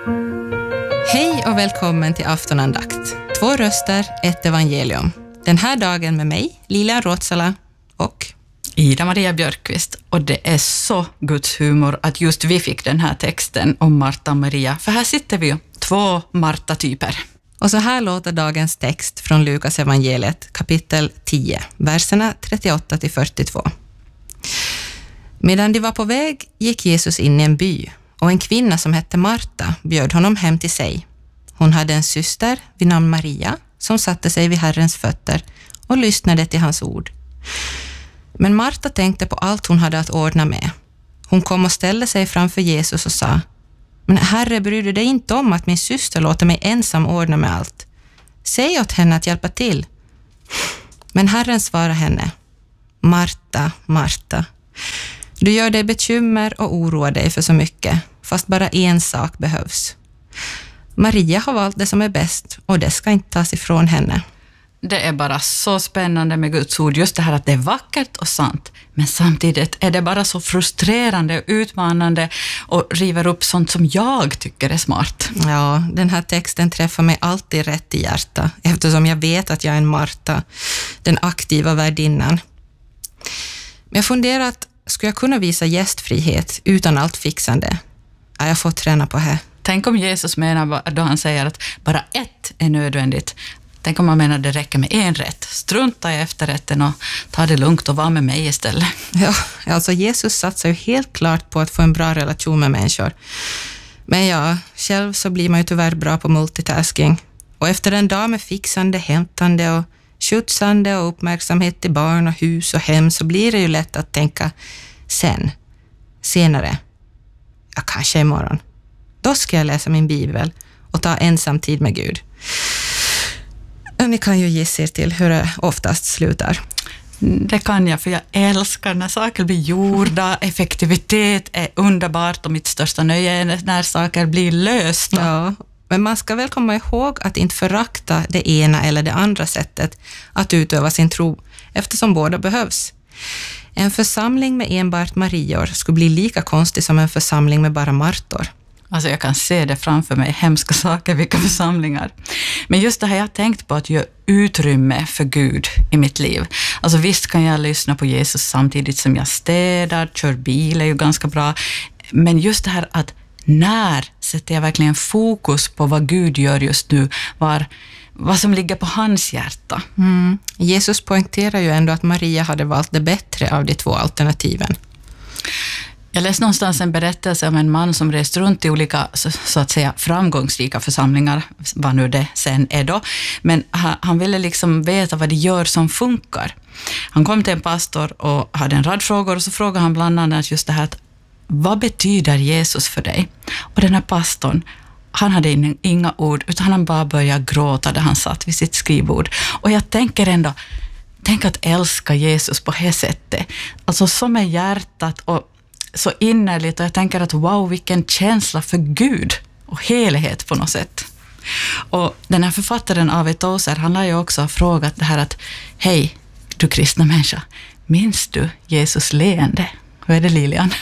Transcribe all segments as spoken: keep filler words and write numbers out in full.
Hej och välkommen till aftonandakt. Två röster, ett evangelium. Den här dagen med mig, Lilian Rotsala och Ida-Maria Björkqvist. Och det är så Guds humor att just vi fick den här texten om Marta och Maria. För här sitter vi ju, två Marta-typer. Och så här låter dagens text från Lukas evangeliet, kapitel tio, verserna trettioåtta till fyrtiotvå. Medan de var på väg gick Jesus in i en by, och en kvinna som hette Marta bjöd honom hem till sig. Hon hade en syster vid namn Maria som satte sig vid Herrens fötter och lyssnade till hans ord. Men Marta tänkte på allt hon hade att ordna med. Hon kom och ställde sig framför Jesus och sa: Men Herre, bryr du dig inte om att min syster låter mig ensam ordna med allt? Säg åt henne att hjälpa till. Men Herren svarade henne: Marta, Marta, du gör dig bekymmer och oroar dig för så mycket, fast bara en sak behövs. Maria har valt det som är bäst, och det ska inte tas ifrån henne. Det är bara så spännande med Guds ord, just det här att det är vackert och sant, men samtidigt är det bara så frustrerande och utmanande och river upp sånt som jag tycker är smart. Ja, den här texten träffar mig alltid rätt i hjärta, eftersom jag vet att jag är en Marta, den aktiva värdinnan. Men jag funderar att skulle jag kunna visa gästfrihet utan allt fixande? Ja, jag får träna på det. Tänk om Jesus menar då han säger att bara ett är nödvändigt. Tänk om man menar att det räcker med en rätt. Strunta i efterrätten och ta det lugnt och vara med mig istället. Ja, alltså Jesus satsar ju helt klart på att få en bra relation med människor. Men ja, själv så blir man ju tyvärr bra på multitasking. Och efter en dag med fixande, hämtande och skjutsande och uppmärksamhet till barn och hus och hem så blir det ju lätt att tänka sen, senare, ja kanske imorgon. Då ska jag läsa min bibel och ta ensam tid med Gud. Ni kan ju gissa er till hur det oftast slutar. Det kan jag, för jag älskar när saker blir gjorda. Effektivitet är underbart och mitt största nöje är när saker blir lösta. Ja, men man ska väl komma ihåg att inte förakta det ena eller det andra sättet att utöva sin tro, eftersom båda behövs. En församling med enbart Marior skulle bli lika konstig som en församling med bara Martor. Alltså jag kan se det framför mig, hemska saker, vilka församlingar. Men just det här jag har tänkt på att göra utrymme för Gud i mitt liv. Alltså visst kan jag lyssna på Jesus samtidigt som jag städar, kör bil är ju ganska bra. Men just det här att när sätter jag verkligen fokus på vad Gud gör just nu, var, vad som ligger på hans hjärta. Mm. Jesus poängterar ju ändå att Maria hade valt det bättre av de två alternativen. Jag läste någonstans en berättelse om en man som rest runt i olika så, så att säga framgångsrika församlingar, vad nu det sen är då. Men han, han ville liksom veta vad de gör som funkar. Han kom till en pastor och hade en rad frågor, och så frågade han bland annat just det här att vad betyder Jesus för dig? Och den här pastorn, han hade inga ord utan han bara började gråta där han satt vid sitt skrivbord. Och jag tänker ändå, tänk att älska Jesus på det sättet. Alltså som är hjärtat och så innerligt, och jag tänker att wow, vilken känsla för Gud och helhet på något sätt. Och den här författaren Ave Tozer, han har ju också frågat det här att hej, du kristna människa, minns du Jesus leende? Hur är det, Lilian?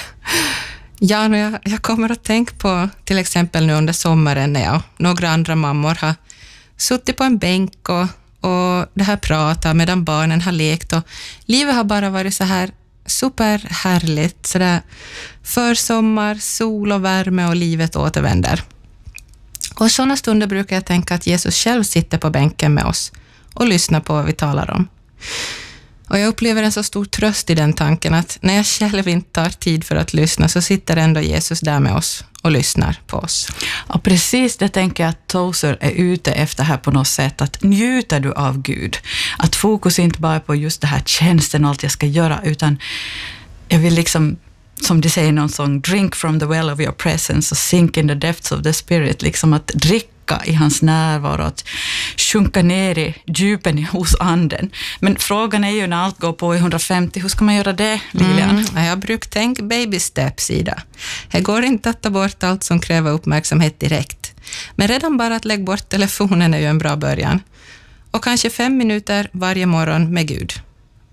Ja, nu jag, jag kommer att tänka på till exempel nu under sommaren när jag och några andra mammor har suttit på en bänk och, och det här pratat medan barnen har lekt, och livet har bara varit så här superhärligt, sådär försommar, sol och värme och livet återvänder. Och sådana stunder brukar jag tänka att Jesus själv sitter på bänken med oss och lyssnar på vad vi talar om. Och jag upplever en så stor tröst i den tanken att när jag själv inte tar tid för att lyssna så sitter ändå Jesus där med oss och lyssnar på oss. Och precis det tänker jag att Tozer är ute efter här på något sätt, att njuter du av Gud. Att fokus inte bara på just det här tjänsten och allt jag ska göra, utan jag vill liksom, som de säger i någon sång, drink from the well of your presence och sink in the depths of the spirit, liksom att dricka i hans närvaro, att sjunka ner i djupen hos anden. Men frågan är ju när allt går på i hundrafemtio, hur ska man göra det, Lilian? Mm, jag brukar tänka baby steps, Ida. Det går inte att ta bort allt som kräver uppmärksamhet direkt. Men redan bara att lägga bort telefonen är ju en bra början. Och kanske fem minuter varje morgon med Gud.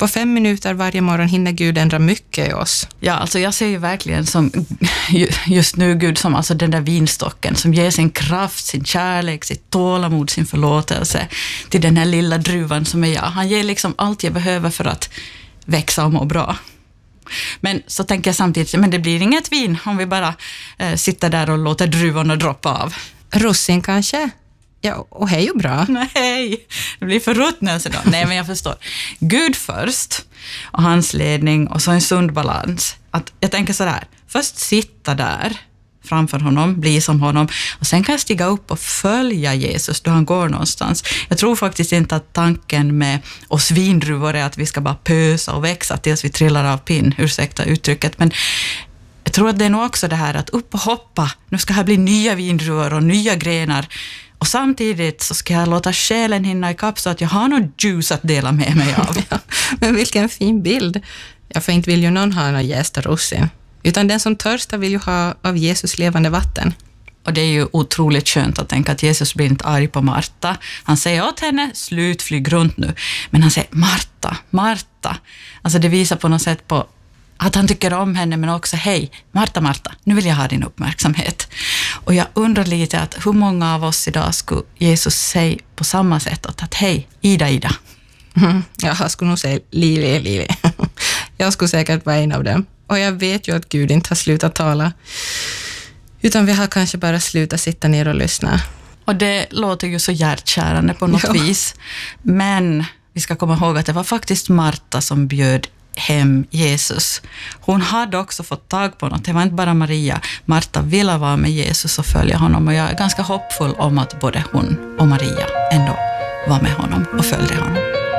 På fem minuter varje morgon hinner Gud ändra mycket i oss. Ja, alltså jag ser ju verkligen som just nu Gud som alltså den där vinstocken som ger sin kraft, sin kärlek, sitt tålamod, sin förlåtelse till den här lilla druvan som är jag. Han ger liksom allt jag behöver för att växa och må bra. Men så tänker jag samtidigt, men det blir inget vin om vi bara eh, sitter där och låter druvorna droppa av. Russin kanske? Ja, och det är ju bra. Nej, det blir för ruttnelse då. Nej, men jag förstår. Gud först och hans ledning och så en sund balans. Att jag tänker så där, först sitta där framför honom, bli som honom och sen kan jag stiga upp och följa Jesus då han går någonstans. Jag tror faktiskt inte att tanken med oss vindruvor är att vi ska bara pösa och växa tills vi trillar av pinn, ursäkta uttrycket, men jag tror att det är nog också det här att upp och hoppa, nu ska här bli nya vindruvor och nya grenar. Och samtidigt så ska jag låta själen hinna i kapp så att jag har någon juice att dela med mig av. Ja, men vilken fin bild. Ja, för inte vill ju någon ha några jästa russin. Utan den som törstar vill ju ha av Jesus levande vatten. Och det är ju otroligt skönt att tänka att Jesus blir inte arg på Marta. Han säger åt henne, slut, flyg runt nu. Men han säger, Marta, Marta. Alltså det visar på något sätt på att han tycker om henne, men också, hej, Marta, Marta, nu vill jag ha din uppmärksamhet. Och jag undrar lite att hur många av oss idag skulle Jesus säga på samma sätt att hej, Ida, Ida. Mm, jag skulle nog säga Lili, Lili. Jag skulle säkert vara en av dem. Och jag vet ju att Gud inte har slutat tala. Utan vi har kanske bara slutat sitta ner och lyssna. Och det låter ju så hjärtkärande på något ja. vis. Men vi ska komma ihåg att det var faktiskt Marta som bjöd hem Jesus. Hon hade också fått tag på något. Det var inte bara Maria. Marta ville vara med Jesus och följa honom. Och jag är ganska hoppfull om att både hon och Maria ändå var med honom och följde honom.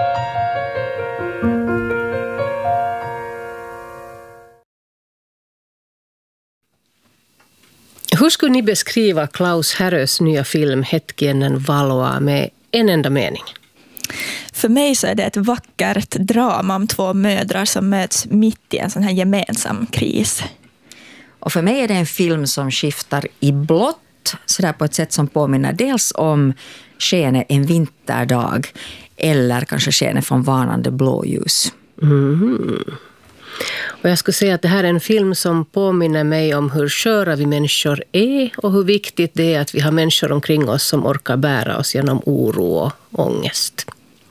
Hur skulle ni beskriva Klaus Härös nya film Hetkienen Valoa med en enda mening? För mig så är det ett vackert drama om två mödrar som möts mitt i en sån här gemensam kris. Och för mig är det en film som skiftar i blått, så där på ett sätt som påminner dels om skene en vinterdag eller kanske skene från varnande blåljus. Mm. Och jag skulle säga att det här är en film som påminner mig om hur sköra vi människor är och hur viktigt det är att vi har människor omkring oss som orkar bära oss genom oro och ångest.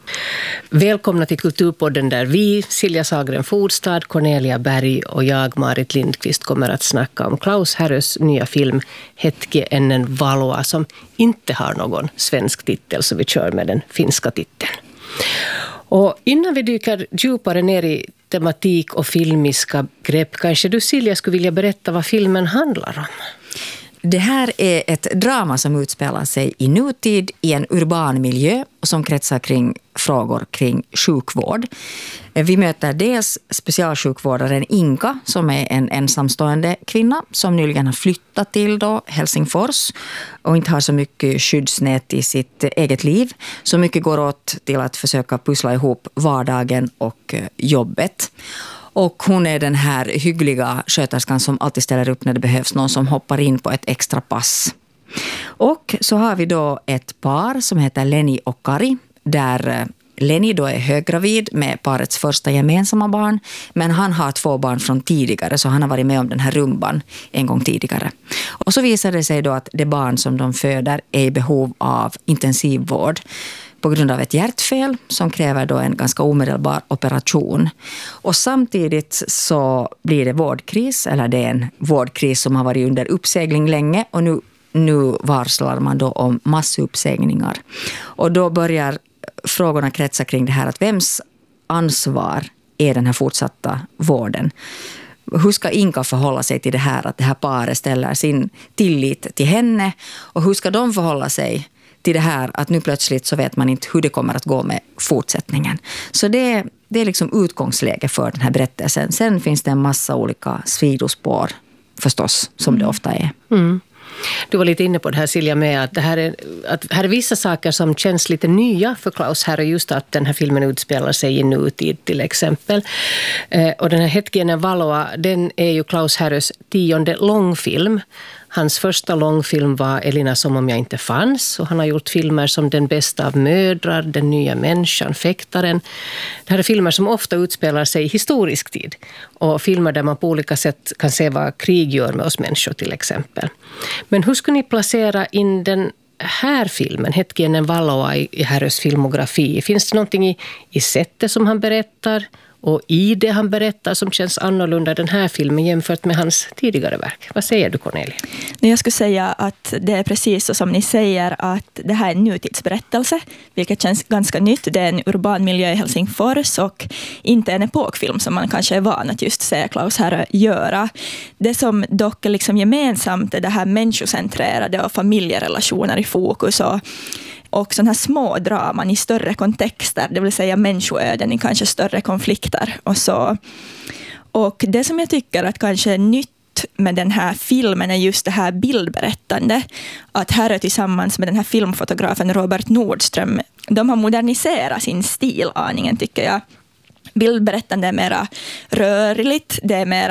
Välkomna till Kulturpodden där vi, Silja Sagren Fordstad, Cornelia Berg och jag, Marit Lindqvist, kommer att snacka om Klaus Härös nya film Hetkienen Valoa som inte har någon svensk titel, så vi kör med den finska titeln. Och innan vi dyker djupare ner i tematik och filmiska grepp, kanske du, Silja, skulle vilja berätta vad filmen handlar om? Det här är ett drama som utspelar sig i nutid i en urban miljö och som kretsar kring frågor kring sjukvård. Vi möter dels specialsjukvårdaren Inka som är en ensamstående kvinna som nyligen har flyttat till då Helsingfors och inte har så mycket skyddsnät i sitt eget liv. Så mycket går åt till att försöka pussla ihop vardagen och jobbet. Och hon är den här hyggliga sköterskan som alltid ställer upp när det behövs någon som hoppar in på ett extra pass. Och så har vi då ett par som heter Lenny och Kari, där Lenny då är höggravid med parets första gemensamma barn, men han har två barn från tidigare, så han har varit med om den här rumban en gång tidigare. Och så visar det sig då att det barn som de föder är i behov av intensivvård på grund av ett hjärtfel som kräver då en ganska omedelbar operation. Och samtidigt så blir det vårdkris, eller det är en vårdkris som har varit under uppsegling länge och nu, nu varslar man då om massuppsägningar. Och då börjar frågorna kretsa kring det här att vems ansvar är den här fortsatta vården? Hur ska Inka förhålla sig till det här att det här paret ställer sin tillit till henne, och hur ska de förhålla sig till det här att nu plötsligt så vet man inte hur det kommer att gå med fortsättningen. Så det, det är liksom utgångsläge för den här berättelsen. Sen finns det en massa olika sidospår förstås, som det ofta är. Mm. Du var lite inne på det här, Silja, med att det här är, att här är vissa saker som känns lite nya för Klaus här, och just att den här filmen utspelar sig i nutid till exempel. Eh, och den här Hetkienen Valoa, den är ju Klaus Härös tionde långfilm. Hans första långfilm var Elina som om jag inte fanns, och han har gjort filmer som Den bästa av mödrar, Den nya människan, Fäktaren. Det här är filmer som ofta utspelar sig i historisk tid, och filmer där man på olika sätt kan se vad krig gör med oss människor till exempel. Men hur skulle ni placera in den här filmen, Hetkinen Valoa, i Härös filmografi? Finns det någonting i, i sättet som han berättar och i det han berättar som känns annorlunda den här filmen jämfört med hans tidigare verk? Vad säger du, Cornelia? Jag skulle säga att det är precis så som ni säger, att det här är en nutidsberättelse, vilket känns ganska nytt. Det är en urban miljö i Helsingfors och inte en epokfilm som man kanske är van att just se Klaus Härö göra. Det som dock är liksom gemensamt är det här människocentrerade och familjerelationer i fokus, och och sådana här små draman i större kontexter, det vill säga människoöden i kanske större konflikter. Och, så. och det som jag tycker att kanske är nytt med den här filmen är just det här bildberättande. Att Härö tillsammans med den här filmfotografen Robert Nordström, de har moderniserat sin stil aningen, tycker jag. Bildberättande är mera rörligt, det är mer